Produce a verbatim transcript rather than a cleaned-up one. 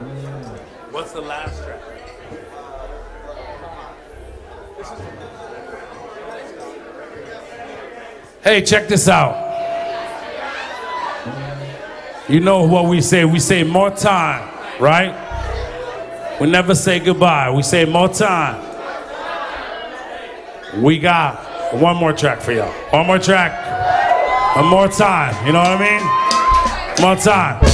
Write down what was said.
What's the last track? Hey, check this out. You know what we say? We say more time, right? We never say goodbye. We say more time. We got one more track for y'all. One more track. One more time. You know what I mean? More time.